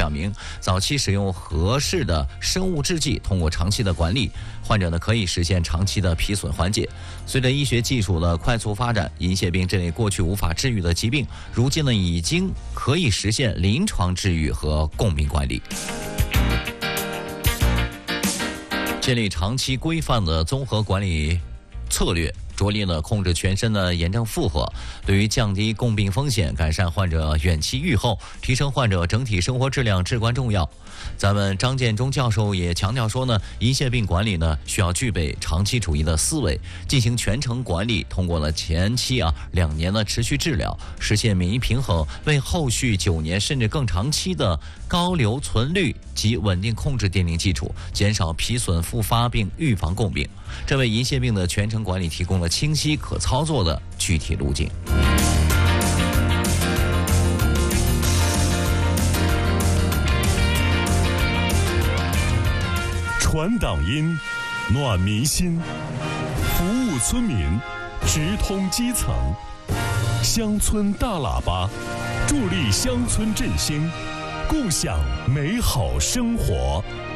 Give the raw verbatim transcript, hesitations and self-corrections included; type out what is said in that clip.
表明，早期使用合适的生物制剂，通过长期的管理，患者呢可以实现长期的皮损缓解。随着医学技术的快速发展，银屑病这类过去无法治愈的疾病，如今呢已经可以实现临床治愈和共病管理。建立长期规范的综合管理策略，着力呢控制全身的炎症负荷，对于降低共病风险、改善患者远期预后、提升患者整体生活质量至关重要。咱们张建中教授也强调说呢，银屑病管理呢需要具备长期主义的思维，进行全程管理，通过了前期啊两年的持续治疗，实现免疫平衡，为后续九年甚至更长期的高留存率及稳定控制奠定基础，减少皮损复发并预防共病。这为银屑病的全程管理提供了清晰可操作的具体路径。 传党音，暖民心，服务村民，直通基层。乡村大喇叭，助力乡村振兴，共享美好生活。